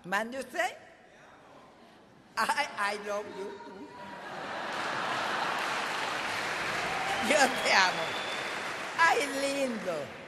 Man, you say? I love you too. Yo te amo. Ay, lindo.